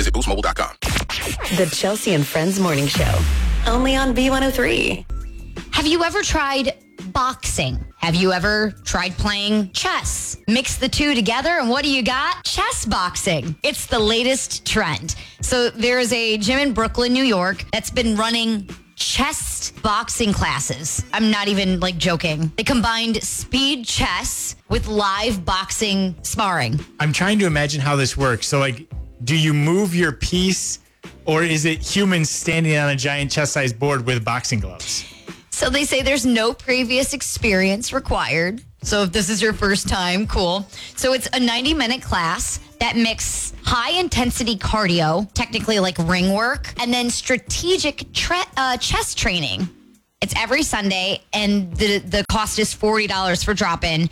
Visit boostmobile.com. The Chelsea and Friends Morning Show. Only on B103. Have you ever tried boxing? Have you ever tried playing chess? Mix the two together and what do you got? Chess boxing. It's the latest trend. So there's a gym in Brooklyn, New York that's been running chess boxing classes. I'm not even joking. They combined speed chess with live boxing sparring. I'm trying to imagine how this works. So do you move your piece or is it humans standing on a giant chess-sized board with boxing gloves? So they say there's no previous experience required. So if this is your first time, cool. So it's a 90-minute class that mix high-intensity cardio, technically like ring work, and then strategic chess training. It's every Sunday, and the cost is $40 for drop-in,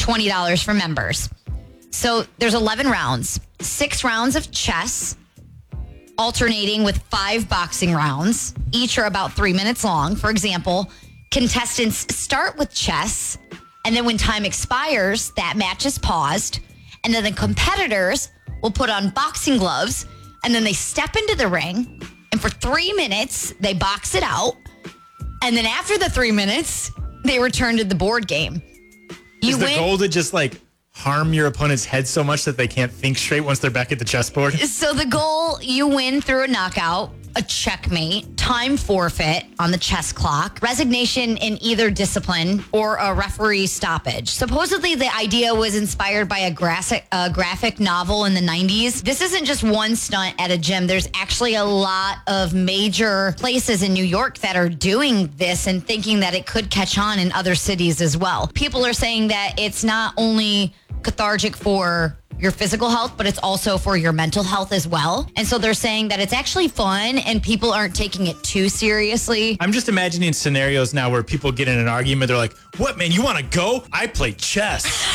$20 for members. So there's 11 rounds, 6 rounds of chess, alternating with 5 boxing rounds. Each are about 3 minutes long. For example, contestants start with chess, and then when time expires, that match is paused, and then the competitors will put on boxing gloves, and then they step into the ring, and for 3 minutes, they box it out, and then after the 3 minutes, they return to the board game. Is the goal to just harm your opponent's head so much that they can't think straight once they're back at the chessboard? So the goal, you win through a knockout, a checkmate, time forfeit on the chess clock, resignation in either discipline, or a referee stoppage. Supposedly, the idea was inspired by a graphic novel in the 90s. This isn't just one stunt at a gym. There's actually a lot of major places in New York that are doing this and thinking that it could catch on in other cities as well. People are saying that it's not only cathartic for your physical health, but it's also for your mental health as well. And so they're saying that it's actually fun and people aren't taking it too seriously. I'm just imagining scenarios now where people get in an argument. They're like, what, man, you want to go? I play chess.